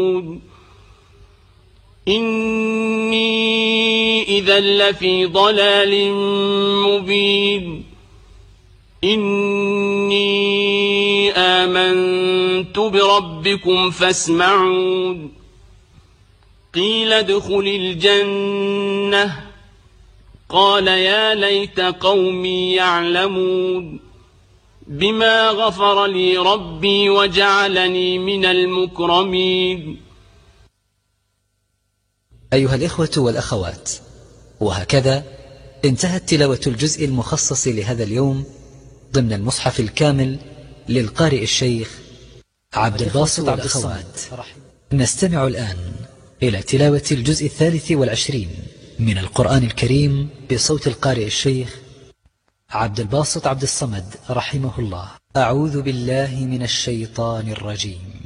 إني إذا لفي ضلال مبين إني آمنت بربكم فاسمعون قيل ادخل الجنة قال يا ليت قومي يعلمون بما غفر لي ربي وجعلني من المكرمين. أيها الإخوة والأخوات، وهكذا انتهت تلاوة الجزء المخصص لهذا اليوم ضمن المصحف الكامل للقارئ الشيخ عبد الباسط عبد الصمد. نستمع الآن إلى تلاوة الجزء 23 من القرآن الكريم بصوت القارئ الشيخ عبد الباسط عبد الصمد رحمه الله. أعوذ بالله من الشيطان الرجيم.